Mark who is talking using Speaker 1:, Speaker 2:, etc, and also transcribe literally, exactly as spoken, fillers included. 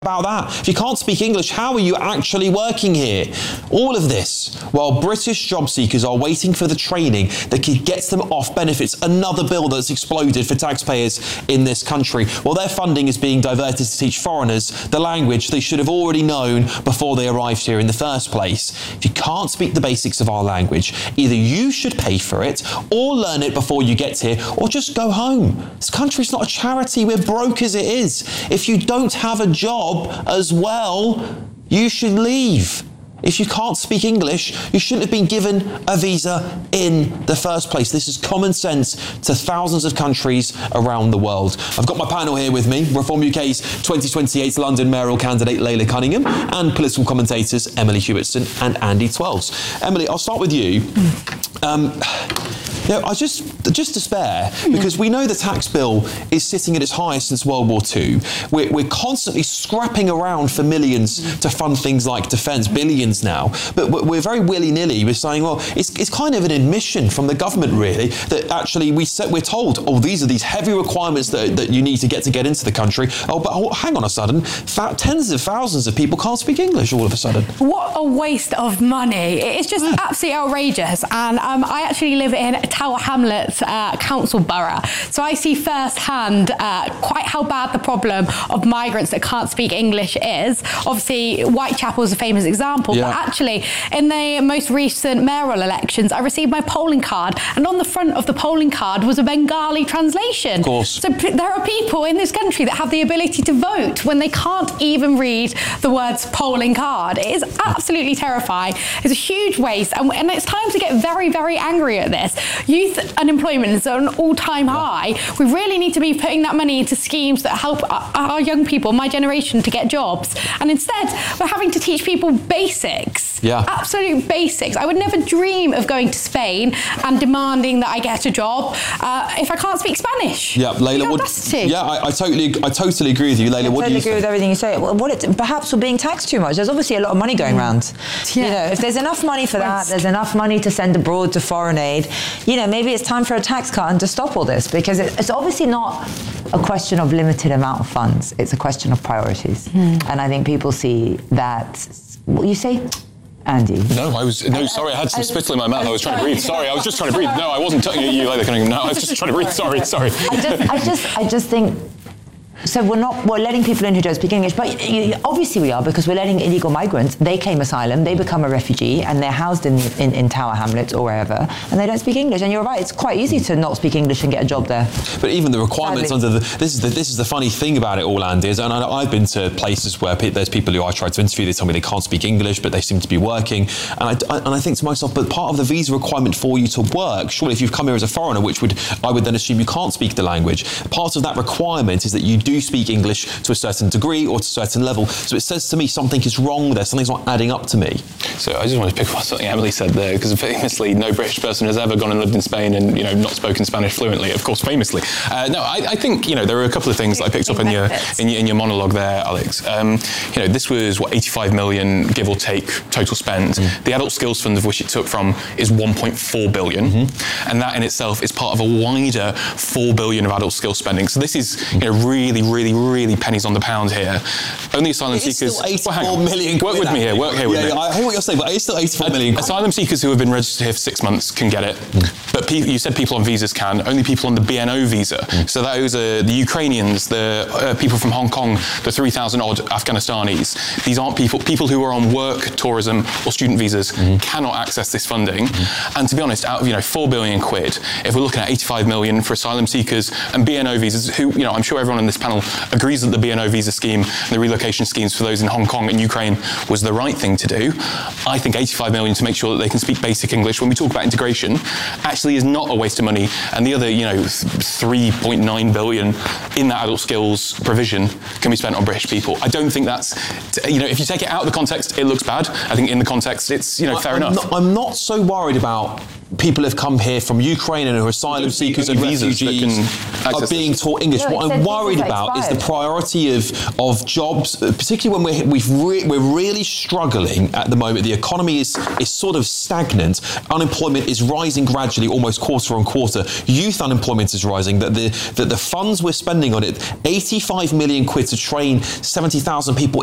Speaker 1: about that. If you can't speak English, how are you actually working here? All of this while British job seekers are waiting for the training that gets them off benefits. Another bill that's exploded for taxpayers in this country. Well, their funding is being diverted to teach foreigners the language they should have already known before they arrived here in the first place. If you can't speak the basics of our language, either you should pay for it or learn it before you get here, or just go home. This country's not a charity. We're broke as it is. If you don't have a job as well, you should leave. If you can't speak English, you shouldn't have been given a visa in the first place. This is common sense to thousands of countries around the world. I've got my panel here with me, Reform U K's twenty twenty-eight London mayoral candidate Layla Cunningham and political commentators Emily Hewitson and Andy Twells. Emily, I'll start with you. Um, You know, I just just despair because we know the tax bill is sitting at its highest since World War Two. We're, we're constantly scrapping around for millions to fund things like defence, billions now. But we're very willy-nilly. We're saying, well, it's, it's kind of an admission from the government, really, that actually we set, we're told, oh, these are these heavy requirements that, that you need to get to get into the country. Oh, but oh, hang on a sudden, th- tens of thousands of people can't speak English all of a sudden.
Speaker 2: What a waste of money. It's just yeah. absolutely outrageous. And um, I actually live in Tower Hamlets uh, Council Borough. So I see firsthand uh, quite how bad the problem of migrants that can't speak English is. Obviously, Whitechapel is a famous example, yeah. but actually, in the most recent mayoral elections, I received my polling card, and on the front of the polling card was a Bengali translation.
Speaker 1: Of course.
Speaker 2: So p- there are people in this country that have the ability to vote when they can't even read the words polling card. It is absolutely terrifying. It's a huge waste, and, and it's time to get very, very angry at this. Youth unemployment is at an all-time yeah. high. We really need to be putting that money into schemes that help our, our young people, my generation, to get jobs. And instead, we're having to teach people basics.
Speaker 1: Yeah.
Speaker 2: Absolute basics. I would never dream of going to Spain and demanding that I get a job uh, if I can't speak Spanish.
Speaker 1: Yeah, Layla, what, yeah, I, I totally, I totally agree with you, Layla.
Speaker 3: I
Speaker 1: what
Speaker 3: totally
Speaker 1: do you
Speaker 3: agree
Speaker 1: think?
Speaker 3: with everything you say. Well, what it, perhaps we're being taxed too much. There's obviously a lot of money going around. Yeah. You know, if there's enough money for that, there's enough money to send abroad to foreign aid. You know, maybe it's time for a tax cut and to stop all this, because it, it's obviously not a question of limited amount of funds. It's a question of priorities. Mm. And I think people see that. What you say? Andy?
Speaker 4: No, I was, no, sorry, I had some spittle in my mouth. I was trying to breathe. Sorry, I was just trying to breathe. No, I wasn't touching you like that. No, I was just trying to breathe. Sorry, sorry.
Speaker 3: I just, I just, I just think, so we're not, we're letting people in who don't speak English, but obviously we are, because we're letting illegal migrants, they claim asylum, they become a refugee, and they're housed in, in, in Tower Hamlets or wherever, and they don't speak English. And you're right, it's quite easy to not speak English and get a job there.
Speaker 1: But even the requirements
Speaker 3: Sadly.
Speaker 1: under the, this is the, this is the funny thing about it all, Andy, is, and I, I've been to places where pe- there's people who I tried to interview, they tell me they can't speak English, but they seem to be working, and I, I, and I think to myself, but part of the visa requirement for you to work, surely if you've come here as a foreigner, which would, I would then assume you can't speak the language, part of that requirement is that you do speak English to a certain degree or to a certain level. So it says to me something is wrong there, something's not adding up to me.
Speaker 4: So I just want to pick up on something Emily said there, because famously no British person has ever gone and lived in Spain and, you know, not spoken Spanish fluently, of course, famously. Uh, no, I, I think, you know, there are a couple of things that I picked up in your, in your in your monologue there, Alex. Um, you know, this was, what, eighty-five million, give or take, total spend. Mm. The Adult Skills Fund, of which it took from, is one point four billion. Mm-hmm. And that in itself is part of a wider four billion of adult skills spending. So this is, you know, really, really, really pennies on the pound here. Only asylum
Speaker 1: it is
Speaker 4: seekers.
Speaker 1: Still eighty-four
Speaker 4: well,
Speaker 1: million.
Speaker 4: Work with me here. Work here with
Speaker 1: yeah,
Speaker 4: me.
Speaker 1: Yeah, I hear what you're saying, but it's still eighty-four million.
Speaker 4: Asylum seekers who have been registered here for six months can get it, mm. but pe- you said people on visas can. Only people on the B N O visa. Mm. So those are the Ukrainians, the uh, people from Hong Kong, the three thousand odd Afghanistanis. These aren't people. People who are on work, tourism, or student visas mm. cannot access this funding. Mm. And to be honest, out of you know four billion quid, if we're looking at eighty-five million for asylum seekers and B N O visas, who you know I'm sure everyone on this panel agrees that the B N O visa scheme, the relocation schemes for those in Hong Kong and Ukraine was the right thing to do. I think eighty-five million to make sure that they can speak basic English when we talk about integration actually is not a waste of money, and the other, you know, three point nine billion in that adult skills provision can be spent on British people. I don't think that's, you know, if you take it out of the context, it looks bad. I think in the context, it's, you know, fair
Speaker 1: I'm
Speaker 4: enough.
Speaker 1: Not, I'm not so worried about people have come here from Ukraine and who are asylum seekers and
Speaker 4: visas that
Speaker 1: refugees
Speaker 4: can
Speaker 1: are
Speaker 4: access
Speaker 1: being
Speaker 4: this.
Speaker 1: taught English.
Speaker 3: No,
Speaker 1: what
Speaker 3: it
Speaker 1: I'm
Speaker 3: said
Speaker 1: worried
Speaker 3: visas
Speaker 1: about is the
Speaker 3: expired.
Speaker 1: priority of of jobs, particularly when we're we've re- we're really struggling at the moment. The economy is is sort of stagnant. Unemployment is rising gradually, almost quarter on quarter. Youth unemployment is rising. That the that the funds we're spending on it, eighty-five million quid to train seventy thousand people